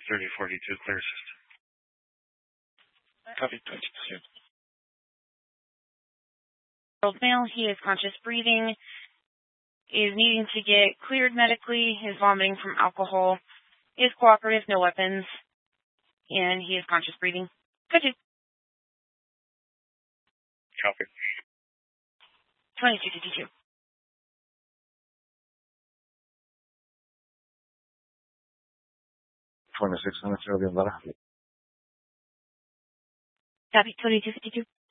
3042, clear system. Copy 22. Old male, he is conscious breathing, is needing to get cleared medically, is vomiting from alcohol, is cooperative, no weapons, and he is conscious breathing. Good. Copy. 2252. $2,600 will be better. Copy 2252.